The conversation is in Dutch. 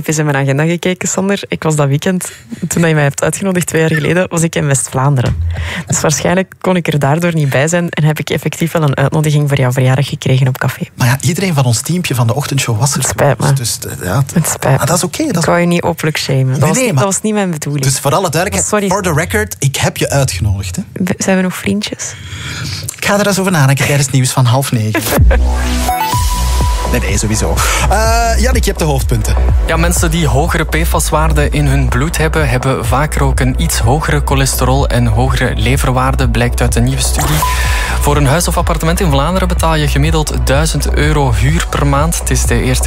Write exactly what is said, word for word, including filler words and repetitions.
even in mijn agenda gekeken, Sander. Ik was dat weekend, toen je mij hebt uitgenodigd twee jaar geleden, was ik in West-Vlaanderen. Dus waarschijnlijk kon ik er daardoor niet bij zijn en heb ik effectief wel een uitnodiging voor jouw verjaardag gekregen op café. Maar ja, iedereen van ons teampje van de ochtendshow was er. Het spijt me. Dus, ja, het, het spijt me. Ah, dat is oké. Okay, ik wou je niet openlijk shamen. Dat, nee, was, nee, niet, dat was niet mijn bedoeling. Dus voor alle duidelijkheid, for the record, ik heb je uitgenodigd. Hè? Zijn we nog vriendjes? Ik ga er eens over nadenken tijdens het nieuws van half negen. Nee, nee, sowieso. Uh, Jannik, je hebt de hoofdpunten. Ja, mensen die hogere P F A S-waarden in hun bloed hebben, hebben vaker ook een iets hogere cholesterol en hogere leverwaarde, blijkt uit een nieuwe studie. Voor een huis of appartement in Vlaanderen betaal je gemiddeld duizend euro huur per maand. Het is de eerste